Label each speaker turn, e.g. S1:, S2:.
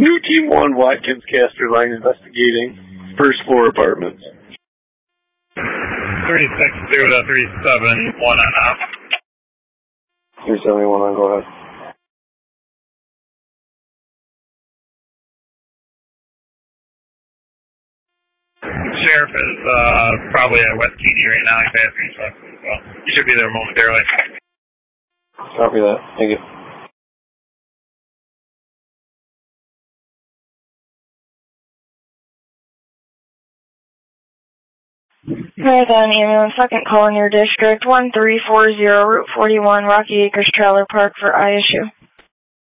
S1: New Team 1, Watkins, Caster Line investigating. First floor apartments.
S2: 36 through to 371 on up.
S1: 371 on, go ahead.
S2: Sheriff is probably at West Keeney right now. He's asking for us as well. He should be there momentarily.
S1: Copy that. Thank you.
S3: Marathon Ambulance, second call in your district, 1340, Route 41, Rocky Acres Trailer Park for ISU.